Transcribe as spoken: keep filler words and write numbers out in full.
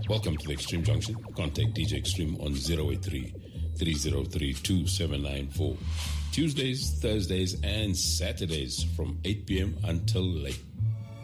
Welcome to the Extreme Junction. Contact D J Extreme on zero eight three, three zero three, two seven nine four. Tuesdays, Thursdays, and Saturdays from eight p.m. until late.